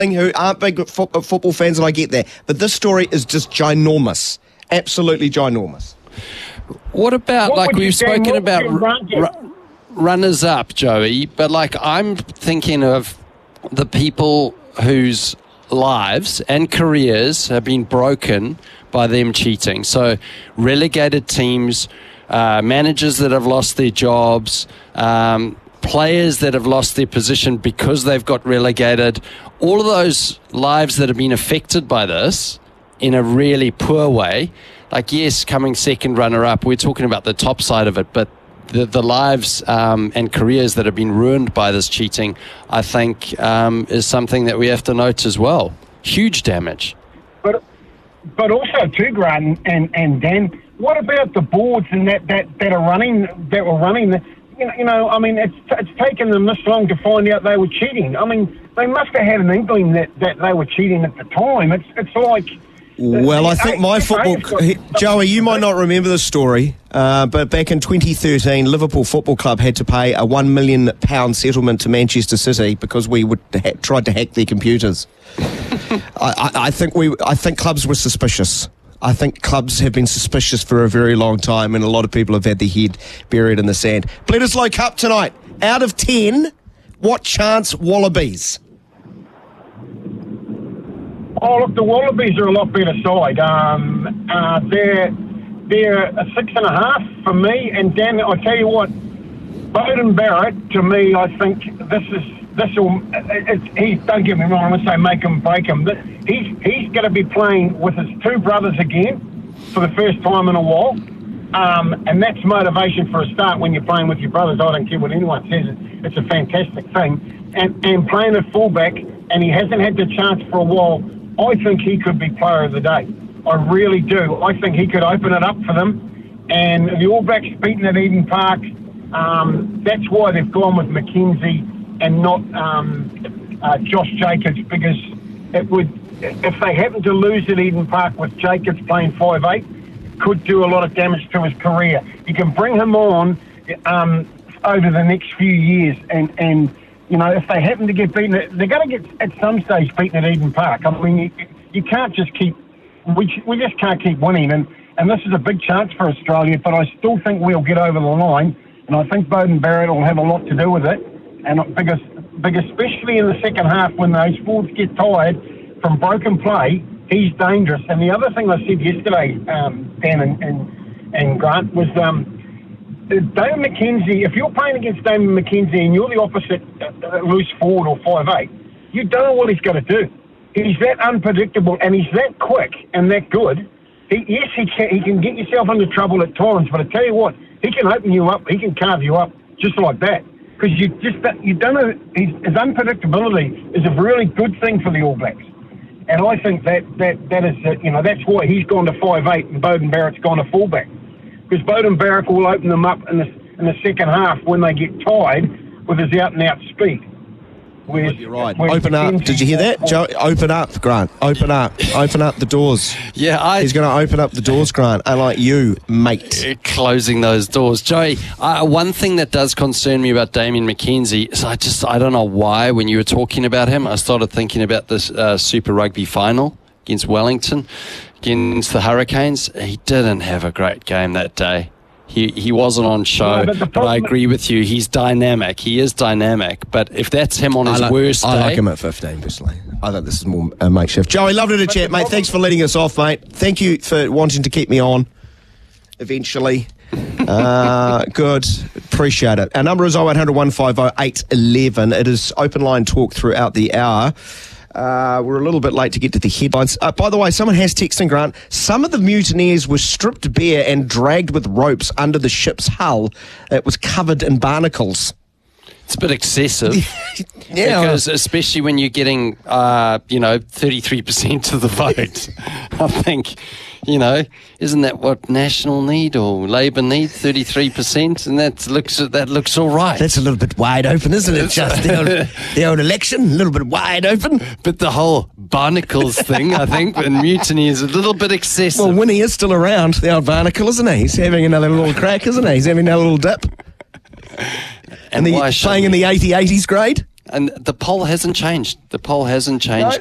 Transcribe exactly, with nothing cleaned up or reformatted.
who aren't big fo- football fans, and I get that. But this story is just ginormous. Absolutely ginormous. What about, What like would you we've say, spoken what about would you r- rank it? r- runners-up, Joey, but like I'm thinking of the people whose lives and careers have been broken by them cheating. So relegated teams, uh, managers that have lost their jobs, um, players that have lost their position because they've got relegated, all of those lives that have been affected by this in a really poor way. Like, yes, coming second runner-up, we're talking about the top side of it, but the, the lives um, and careers that have been ruined by this cheating, I think, um, is something that we have to note as well. Huge damage. But but also too, Grant and, and Dan, what about the boards and that, that, that are running that were running the, you know, you know, I mean, it's it's taken them this long to find out they were cheating. I mean, they must have had an inkling that, that they were cheating at the time. It's it's like. Well, I think my football... Joey, you might not remember the story, uh, but back in twenty thirteen, Liverpool Football Club had to pay a one million pounds settlement to Manchester City because we would ha- tried to hack their computers. I, I, I think we. I think clubs were suspicious. I think clubs have been suspicious for a very long time, and a lot of people have had their head buried in the sand. Bledisloe Cup tonight. Out of ten, what chance Wallabies? Oh, look, the Wallabies are a lot better side. Um, uh, they're they're a six and a half for me. And Dan, I tell you what, Beauden Barrett, to me, I think this is this will. It's, he don't get me wrong. I'm going to say make him break him. He's he's going to be playing with his two brothers again for the first time in a while. Um, and that's motivation for a start when you're playing with your brothers. I don't care what anyone says. It's a fantastic thing. And and playing at fullback, and he hasn't had the chance for a while. I think he could be player of the day. I really do. I think he could open it up for them. And the All Blacks beaten at Eden Park, um, that's why they've gone with McKenzie and not um, uh, Josh Jacobs, because it would, if they happen to lose at Eden Park with Jacobs playing five eight, could do a lot of damage to his career. You can bring him on um, over the next few years and, and you know, if they happen to get beaten, they're going to get, at some stage, beaten at Eden Park. I mean, you, you can't just keep, we, we just can't keep winning. And, and this is a big chance for Australia, but I still think we'll get over the line. And I think Beauden Barrett will have a lot to do with it. And because, because especially in the second half, when those forwards get tired from broken play, he's dangerous. And the other thing I said yesterday, um, Dan and, and, and Grant, was... Um, David McKenzie, if you're playing against David McKenzie and you're the opposite uh, loose forward or five eight, you don't know what he's going to do. He's that unpredictable and he's that quick and that good. He, yes, he can, he can get yourself into trouble at times, but I tell you what, he can open you up, he can carve you up just like that. Because you just you don't know, his, his unpredictability is a really good thing for the All Blacks. And I think that that, that is, uh, you know, that's why he's gone to five eight and Beauden Barrett's gone to fullback. Because Beauden Barrett will open them up in the in the second half when they get tired with his out and out speed. Whereas, You're right. Open up. Did you hear that? Joe, open up, Grant. Open up. Open up the doors. Yeah, I, he's going to open up the doors, Grant. I like you, mate. Closing those doors, Joey. Uh, one thing that does concern me about Damien McKenzie is I just I don't know why when you were talking about him, I started thinking about this uh, Super Rugby final against Wellington. Against the Hurricanes, he didn't have a great game that day. He he wasn't on show, no, but, but I agree with you. He's dynamic. He is dynamic. But if that's him on his I like, worst I day... I like him at fifteen, personally. I think this is more a makeshift. Joey, lovely to chat, mate. Thanks for letting us off, mate. Thank you for wanting to keep me on eventually. uh, good. Appreciate it. Our number is oh eight hundred, one five oh, eight one one. It is open line talk throughout the hour. Uh, we're a little bit late to get to the headlines. Uh, by the way, someone has texted Grant. Some of the mutineers were stripped bare and dragged with ropes under the ship's hull that was covered in barnacles. It's a bit excessive. Yeah. Because especially when you're getting, uh, you know, thirty-three percent of the vote. I think, you know, isn't that what National need or Labour need, thirty-three percent? And that looks that looks all right. That's a little bit wide open, isn't it? Just the old, the old election, a little bit wide open. But the whole barnacles thing, I think, and mutiny is a little bit excessive. Well, Winnie is still around, the old barnacle, isn't he? He's having another little crack, isn't he? He's having another little dip. And the, why playing in the eighty eighties grade? and the poll hasn't changed. The poll hasn't changed.